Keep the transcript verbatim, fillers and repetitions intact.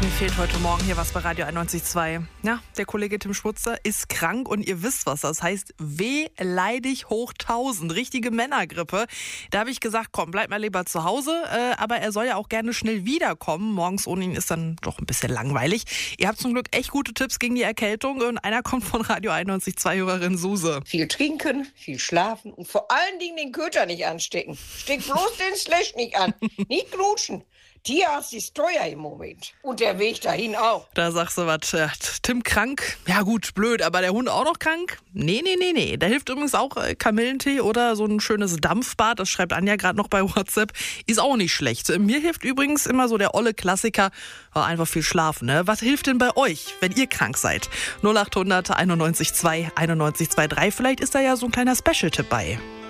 Mir fehlt heute Morgen hier was bei Radio einundneunzig Komma zwei. Ja, der Kollege Tim Schmutzer ist krank und ihr wisst, was das heißt. Wehleidig hoch tausend, richtige Männergrippe. Da habe ich gesagt, komm, bleib mal lieber zu Hause. Äh, aber er soll ja auch gerne schnell wiederkommen. Morgens ohne ihn ist dann doch ein bisschen langweilig. Ihr habt zum Glück echt gute Tipps gegen die Erkältung. Und einer kommt von Radio einundneunzig Komma zwei Hörerin Suse. Viel trinken, viel schlafen und vor allen Dingen den Köter nicht anstecken. Steck bloß den Slash nicht an. Nicht knutschen. Tierarzt ist teuer im Moment. Und der Weg dahin auch. Da sagst du was. Äh, Tim krank? Ja gut, blöd. Aber der Hund auch noch krank? Nee, nee, nee, nee. Da hilft übrigens auch äh, Kamillentee oder so ein schönes Dampfbad. Das schreibt Anja gerade noch bei WhatsApp. Ist auch nicht schlecht. Äh, mir hilft übrigens immer so der olle Klassiker. Äh, einfach viel schlafen. Ne? Was hilft denn bei euch, wenn ihr krank seid? null acht hundert einundneunzig zwei einundneunzig zwei drei. Vielleicht ist da ja so ein kleiner Special-Tipp bei.